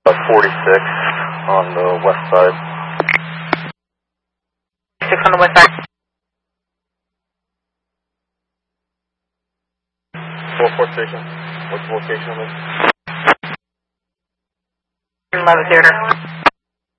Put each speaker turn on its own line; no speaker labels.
46 on the west side.
6 on the west side.
44 station. What's the location of it?
11 Theater.